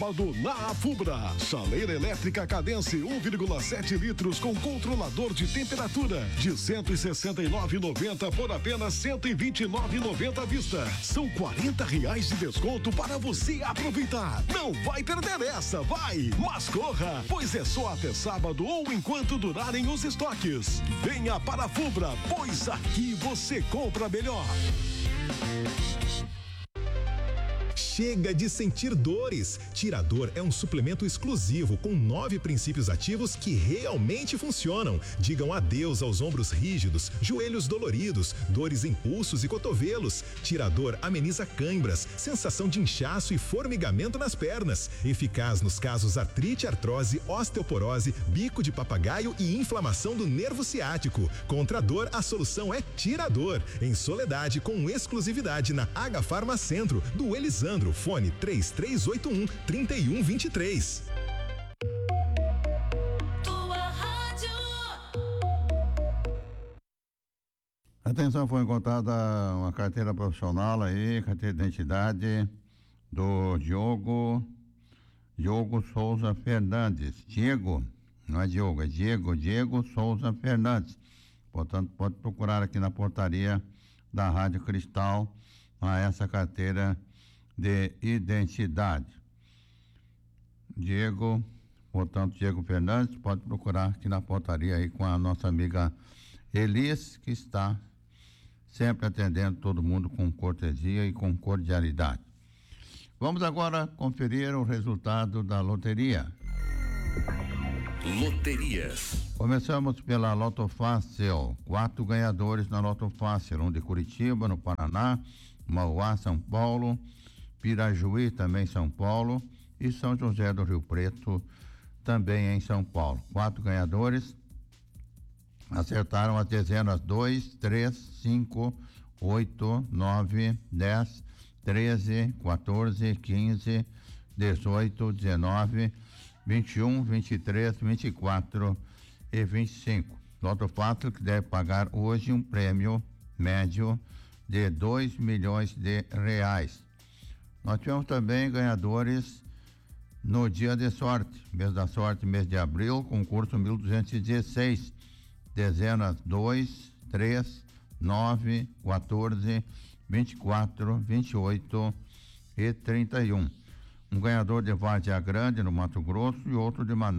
Sábado na Afubra. Chaleira elétrica Cadence 1,7 litros com controlador de temperatura de R$ 169,90 por apenas R$ 129,90 à vista. São R$ 40 de desconto para você aproveitar. Não vai perder essa, vai! Mas corra, pois é só até sábado ou enquanto durarem os estoques. Venha para a Fubra, pois aqui você compra melhor. Chega de sentir dores. Tirador é um suplemento exclusivo com 9 princípios ativos que realmente funcionam. Digam adeus aos ombros rígidos, joelhos doloridos, dores em pulsos e cotovelos. Tirador ameniza cãibras, sensação de inchaço e formigamento nas pernas. Eficaz nos casos artrite, artrose, osteoporose, bico de papagaio e inflamação do nervo ciático. Contra a dor, a solução é Tirador. Em Soledade, com exclusividade na H Farma Centro, do Elisandro. Fone 3381-3123. Atenção, foi encontrada uma carteira profissional aí, carteira de identidade do Diogo Souza Fernandes. Diego, não é Diogo, é Diego Souza Fernandes. Portanto, pode procurar aqui na portaria da Rádio Cristal a essa carteira de identidade. Diego Fernandes, pode procurar aqui na portaria aí com a nossa amiga Elis, que está sempre atendendo todo mundo com cortesia e com cordialidade. Vamos agora conferir o resultado da loteria. Loterias. Começamos pela Loto Fácil. 4 ganhadores na Loto Fácil. Um de Curitiba, no Paraná, Mauá, São Paulo, Pirajuí, também São Paulo, e São José do Rio Preto, também em São Paulo. 4 ganhadores acertaram as dezenas 2, 3, 5, 8, 9, 10, 13, 14, 15, 18, 19, 21, 23, 24 e 25. Loto Fácil, que deve pagar hoje um prêmio médio de R$2 milhões. Nós tivemos também ganhadores no dia de sorte, mês da sorte, mês de abril, concurso 1216, dezenas 2, 3, 9, 14, 24, 28 e 31. Um ganhador de Várzea Grande, no Mato Grosso, e outro de Manaus.